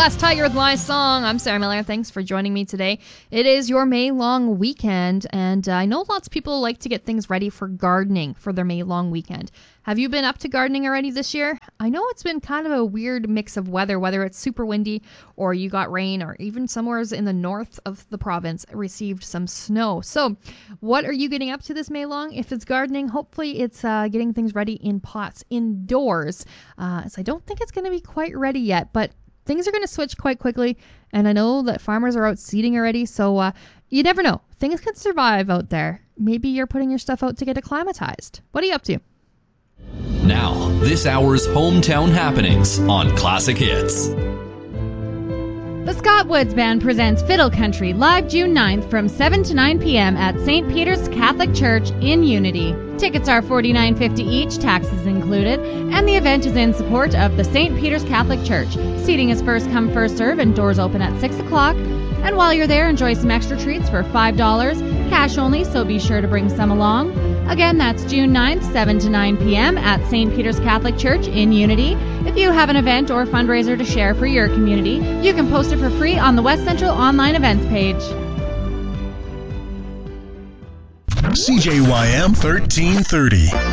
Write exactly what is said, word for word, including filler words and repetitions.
Glass Tiger with my song. I'm Sarah Miller. Thanks for joining me today. It is your May long weekend, and uh, I know lots of people like to get things ready for gardening for their May long weekend. Have you been up to gardening already this year? I know it's been kind of a weird mix of weather, whether it's super windy or you got rain, or even somewhere in the north of the province received some snow. So what are you getting up to this May long? If it's gardening, hopefully it's uh, getting things ready in pots indoors. Uh, so I don't think it's going to be quite ready yet, but things are going to switch quite quickly, and I know that farmers are out seeding already, so uh, you never know. Things can survive out there. Maybe you're putting your stuff out to get acclimatized. What are you up to? Now, this hour's hometown happenings on Classic Hits. The Scott Woods Band presents Fiddle Country live June ninth from seven to nine p.m. at Saint Peter's Catholic Church in Unity. Tickets are forty-nine fifty each, taxes included, and the event is in support of the Saint Peter's Catholic Church. Seating is first come, first serve, and doors open at six o'clock. And while you're there, enjoy some extra treats for five dollars, cash only, so be sure to bring some along. Again, that's June ninth, seven to nine p.m. at Saint Peter's Catholic Church in Unity. If you have an event or fundraiser to share for your community, you can post it for free on the West Central online events page. C J Y M thirteen thirty.